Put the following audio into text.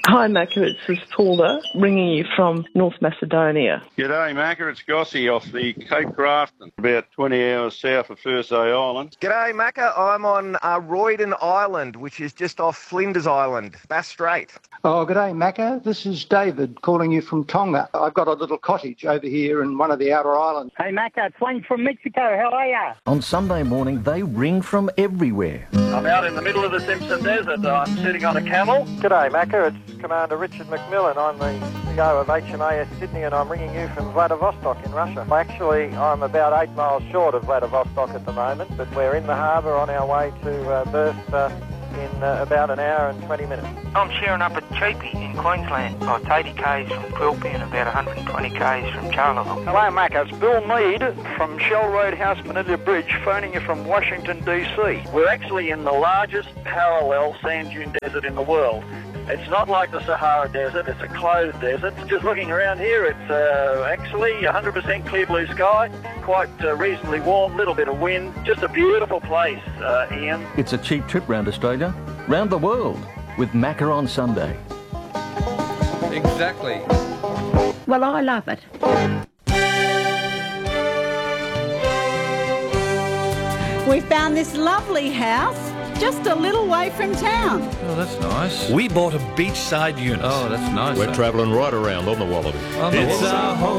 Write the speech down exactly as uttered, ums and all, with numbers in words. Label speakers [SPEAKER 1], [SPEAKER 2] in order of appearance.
[SPEAKER 1] Hi, Macca. It's this Paula ringing you from North Macedonia.
[SPEAKER 2] G'day, Macca. It's Gossie off the Cape Grafton, about twenty hours south of Thursday Island.
[SPEAKER 3] G'day, Macca. I'm on uh, Royden Island, which is just off Flinders Island, Bass Strait.
[SPEAKER 4] Oh, g'day, Macca. This is David calling you from Tonga. I've got a little cottage over here in one of the outer islands.
[SPEAKER 5] Hey, Macca. It's Wayne from Mexico. How are ya?
[SPEAKER 6] On Sunday morning, they ring from everywhere.
[SPEAKER 7] I'm out in the middle of the Simpson Desert. I'm sitting on a camel.
[SPEAKER 8] G'day, Macca. It's Commander Richard McMillan. I'm the C E O of H M A S Sydney, and I'm ringing you from Vladivostok in Russia. Actually, I'm about eight miles short of Vladivostok at the moment, but we're in the harbour on our way to uh, Berth uh, in uh, about an hour and twenty minutes.
[SPEAKER 9] I'm sharing up at Cheapy in Queensland, about eighty k's from Quilpie and about one hundred twenty k's from Charleville.
[SPEAKER 10] Hello, Macca. It's Bill Mead from Shell Roadhouse Manila Bridge, phoning you from Washington, D C.
[SPEAKER 7] We're actually in the largest parallel sand dune desert in the world. It's not like the Sahara Desert, it's a closed desert. Just looking around here, it's uh, actually one hundred percent clear blue sky, quite uh, reasonably warm, little bit of wind. Just a beautiful place, uh, Ian.
[SPEAKER 6] It's a cheap trip round Australia, round the world, with Macca on Sunday.
[SPEAKER 11] Exactly.
[SPEAKER 12] Well, I love it.
[SPEAKER 13] We found this lovely house just a little way from town.
[SPEAKER 11] Oh, that's nice.
[SPEAKER 14] We bought a beachside unit.
[SPEAKER 11] Oh, that's nice.
[SPEAKER 14] We're travelling right around on the Wallaby.
[SPEAKER 11] On the
[SPEAKER 14] it's
[SPEAKER 11] Wallaby.
[SPEAKER 14] our home.